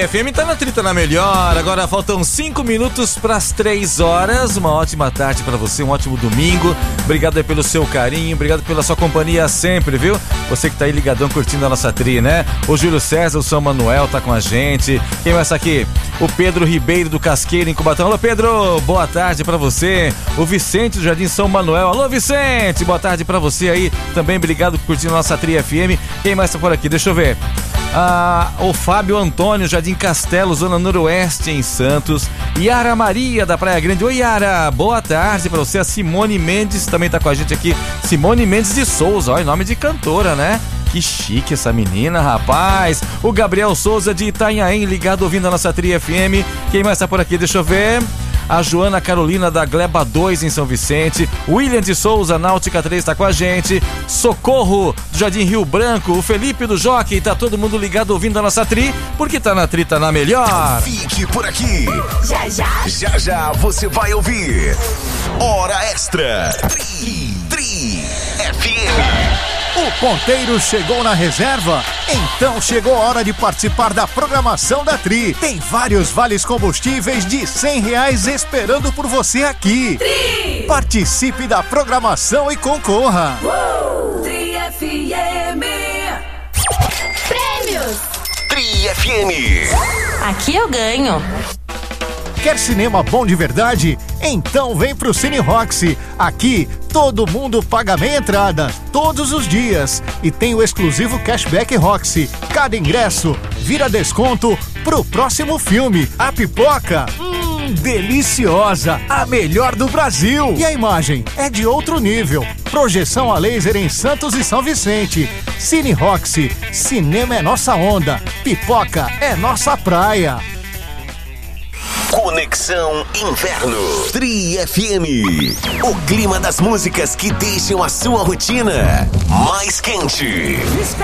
FM, tá na Trita na Melhor. Agora faltam 5 minutos para as 3 horas. Uma ótima tarde para você, um ótimo domingo. Obrigado aí pelo seu carinho, obrigado pela sua companhia sempre, viu? Você que tá aí ligadão curtindo a nossa tri, né? O Júlio César, o São Manuel tá com a gente. Quem vai aqui? O Pedro Ribeiro do Casqueiro em Cubatão. Alô, Pedro, boa tarde pra você. O Vicente do Jardim São Manuel. Alô, Vicente, boa tarde pra você aí. Também obrigado por curtir a nossa Tri FM. Quem mais tá por aqui? Deixa eu ver. O Fábio Antônio, Jardim Castelo, Zona Noroeste em Santos. Yara Maria da Praia Grande. Oi, Yara, boa tarde pra você. A Simone Mendes também tá com a gente aqui. Simone Mendes de Souza, olha, nome de cantora, né? Que chique essa menina, rapaz. O Gabriel Souza de Itanhaém, ligado ouvindo a nossa Tri FM. Quem mais tá por aqui? Deixa eu ver. A Joana Carolina da Gleba 2 em São Vicente. William de Souza, Náutica 3 tá com a gente. Socorro do Jardim Rio Branco. O Felipe do Jockey, tá todo mundo ligado ouvindo a nossa Tri, porque tá na Tri, tá na Melhor. Fique por aqui. Já Já você vai ouvir Hora Extra. Tri FM. O ponteiro chegou na reserva? Então chegou a hora de participar da programação da Tri. Tem vários vales combustíveis de R$100 esperando por você aqui. Tri! Participe da programação e concorra. Tri FM. Prêmios. Tri FM. Aqui eu ganho. Quer cinema bom de verdade? Então vem pro Cine Roxy. Aqui, todo mundo paga meia entrada, todos os dias. E tem o exclusivo Cashback Roxy. Cada ingresso vira desconto pro próximo filme. A pipoca, deliciosa, a melhor do Brasil. E a imagem é de outro nível. Projeção a laser em Santos e São Vicente. Cine Roxy, cinema é nossa onda. Pipoca é nossa praia. Conexão Inverno. Tri FM. O clima das músicas que deixam a sua rotina mais quente.